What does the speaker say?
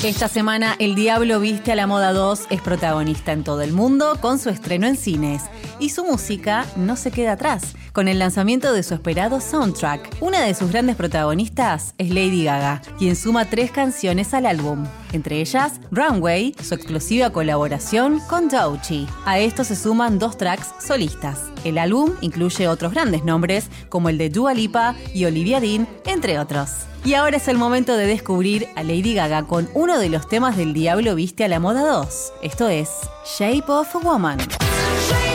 Esta semana, El Diablo Viste a la Moda 2 es protagonista en todo el mundo con su estreno en cines. Y su música no se queda atrás, con el lanzamiento de su esperado soundtrack. Una de sus grandes protagonistas es Lady Gaga, quien suma 3 canciones al álbum. Entre ellas, Runway, su explosiva colaboración con Doechii. A esto se suman 2 tracks solistas. El álbum incluye otros grandes nombres, como el de Dua Lipa y Olivia Dean, entre otros. Y ahora es el momento de descubrir a Lady Gaga con uno de los temas del Diablo Viste a la Moda 2. Esto es Shape of a Woman.